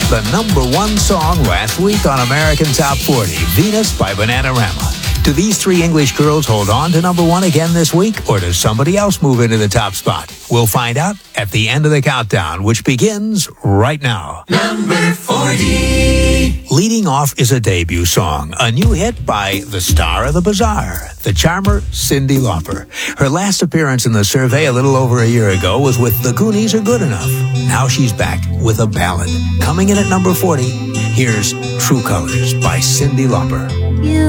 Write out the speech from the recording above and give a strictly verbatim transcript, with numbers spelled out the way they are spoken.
the number one song last week on American Top forty, Venus by Bananarama. Do these three English girls hold on to number one again this week, or does somebody else move into the top spot? We'll find out at the end of the countdown, which begins right now. Number forty. Leading off is a debut song, a new hit by the star of the bazaar, the charmer Cyndi Lauper. Her last appearance in the survey a little over a year ago was with The Goonies Are Good Enough. Now she's back with a ballad. Coming in at number forty, here's True Colors by Cyndi Lauper. You